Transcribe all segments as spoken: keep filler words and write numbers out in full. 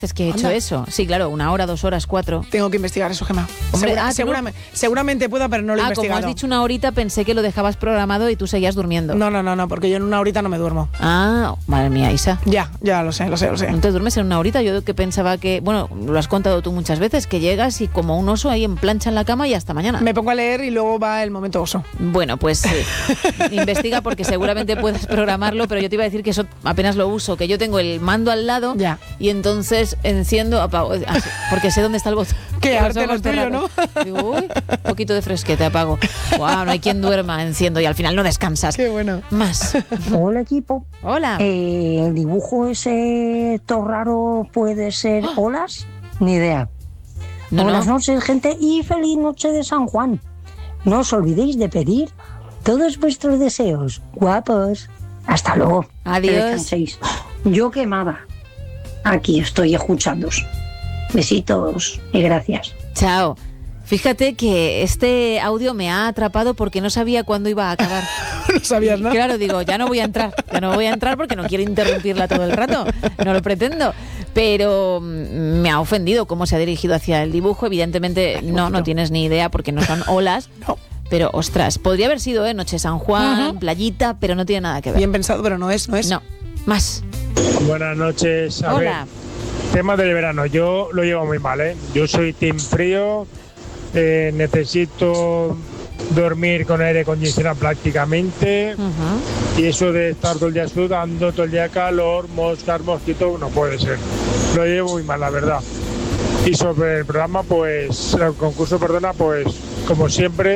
Es que he hecho Anda. eso. Sí, claro, una hora, dos horas, cuatro. Tengo que investigar eso, Gemma. Hombre, Segura- ah, ¿tú no? seguramente, seguramente pueda, pero no lo he Ah, investigado. como has dicho una horita, pensé que lo dejabas programado y tú seguías durmiendo. No, no, no, no, porque yo en una horita no me duermo. Ah, madre mía, Isa. Ya, ya lo sé, lo sé, lo sé. ¿No te duermes en una horita? Yo que pensaba que, bueno, lo has contado tú muchas veces, que llegas y como un oso ahí en plancha en la cama y hasta mañana. Me pongo a leer y luego va el momento oso. Bueno, pues eh, investiga porque seguramente puedes programarlo, pero yo te iba a decir que eso apenas lo uso, que yo tengo el mando al lado Ya. y entonces enciendo, apago, así, porque sé dónde está el botón. Qué Con los arte lo ojos tuyo, cerrados. Digo, uy, un poquito de fresquete, apago. Guau, no hay quien duerma, enciendo y al final no descansas. Qué bueno. Más. Hola equipo. Hola. Eh, ¿El dibujo ese todo raro puede ser olas? Ni idea. No, Buenas no. noches, gente, y feliz noche de San Juan. No os olvidéis de pedir todos vuestros deseos. Guapos. Hasta luego. Adiós. Que descanséis. Yo quemada. Aquí estoy escuchándoos. Besitos y gracias. Chao. Fíjate que este audio me ha atrapado porque no sabía cuándo iba a acabar. No sabías, Y ¿no? claro, digo, ya no voy a entrar, ya no voy a entrar porque no quiero interrumpirla todo el rato, no lo pretendo. Pero mm, me ha ofendido cómo se ha dirigido hacia el dibujo. Evidentemente no, no tienes ni idea porque no son olas. No. Pero, ostras, podría haber sido, ¿eh? Noche San Juan, Ujú. playita, pero no tiene nada que ver. Bien pensado, pero no es, no es. No, más. Buenas noches. A Hola. ver, tema del verano. Yo lo llevo muy mal, ¿eh? Yo soy team frío, eh, necesito dormir con aire acondicionado prácticamente Ujú. y eso de estar todo el día sudando, todo el día calor, moscas, mosquitos, no puede ser. Lo llevo muy mal, la verdad. Y sobre el programa, pues, el concurso, perdona, pues, como siempre,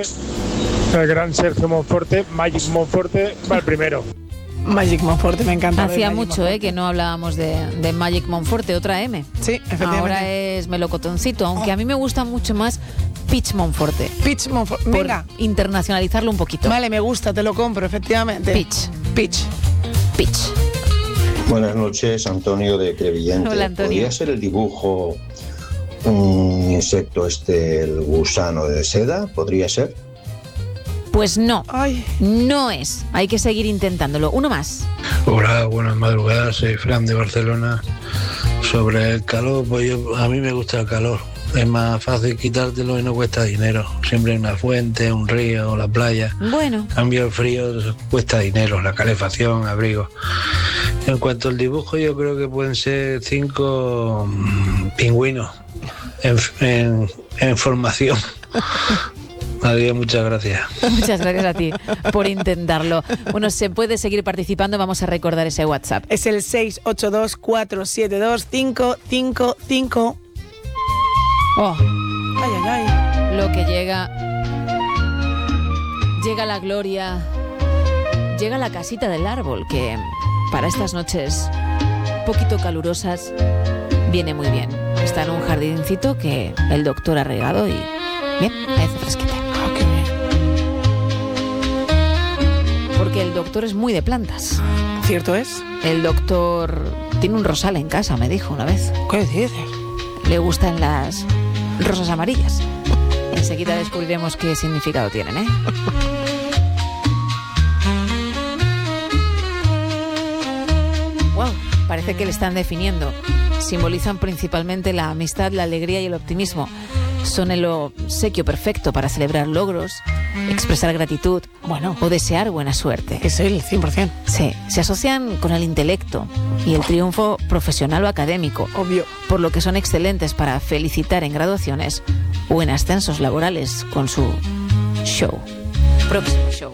el gran Sergio Monforte, Magic Monforte, va el primero. Magic Monforte, me encanta. lo de Hacía Magic mucho, Monforte. ¿eh? Que no hablábamos de, de Magic Monforte, otra M. Sí, efectivamente. Ahora es Melocotoncito, aunque a mí me gusta mucho más Peach Monforte. Peach Monforte. Por Venga. internacionalizarlo un poquito. Vale, me gusta, te lo compro, efectivamente. Peach. Peach. Peach. Buenas noches, Antonio de Crevillente. Hola, Antonio. ¿Podría ser el dibujo un insecto este, el gusano de seda? ¿Podría ser? Pues no, Ay, no es. Hay que seguir intentándolo. Uno más. Hola, buenas madrugadas, soy Fran de Barcelona. Sobre el calor, pues yo, a mí me gusta el calor. Es más fácil quitártelo y no cuesta dinero. Siempre hay una fuente, un río o la playa. Bueno, En cambio el frío cuesta dinero, la calefacción, abrigo. En cuanto al dibujo, yo creo que pueden ser cinco mm, pingüinos en, en, en formación. Adiós, muchas gracias. muchas gracias a ti por intentarlo. Bueno, se puede seguir participando. Vamos a recordar ese WhatsApp. es el seis ocho dos, cuatro siete dos, cinco cinco cinco. Oh, Ay, ay, ay. lo que llega. Llega la gloria. Llega la casita del árbol, que para estas noches poquito calurosas viene muy bien. Está en un jardincito que el doctor ha regado y bien, hace fresquete. Ah, qué bien. Porque el doctor es muy de plantas. ¿Cierto es? El doctor tiene un rosal en casa, me dijo una vez. ¿Qué dices? Le gustan las rosas amarillas. Enseguida descubriremos qué significado tienen, ¿eh? Wow, parece que le están definiendo. Simbolizan principalmente la amistad, la alegría y el optimismo. Son el obsequio perfecto para celebrar logros, expresar gratitud, Bueno, o desear buena suerte. es el cien por ciento. Sí, se asocian con el intelecto y el triunfo profesional o académico, Obvio. por lo que son excelentes para felicitar en graduaciones o en ascensos laborales con su show. Próximo show.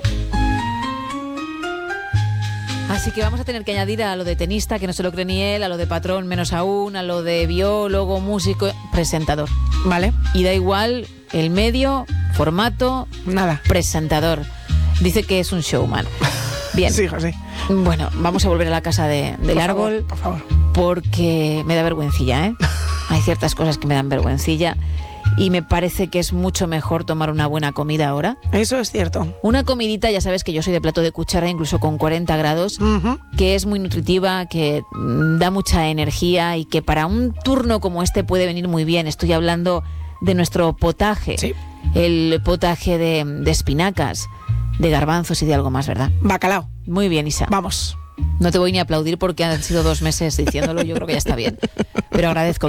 Así que vamos a tener que añadir a lo de tenista, que no se lo cree ni él, a lo de patrón menos aún, a lo de biólogo, músico, presentador. Vale. Y da igual el medio, formato, Nada. presentador. Dice que es un showman. Bien. Sí, José. Bueno, vamos a volver a la casa de- del Por árbol favor, por favor. porque me da vergüencilla, ¿eh? Hay ciertas cosas que me dan vergüencilla y me parece que es mucho mejor tomar una buena comida ahora. Eso es cierto. Una comidita, ya sabes que yo soy de plato de cuchara, incluso con cuarenta grados, Ujú. que es muy nutritiva, que mm, da mucha energía y que para un turno como este puede venir muy bien. Estoy hablando de nuestro potaje, Sí. el potaje de, de espinacas, de garbanzos y de algo más, ¿verdad? Bacalao. Muy bien, Isa. Vamos. No te voy ni a aplaudir porque han sido dos meses diciéndolo, yo creo que ya está bien. Pero agradezco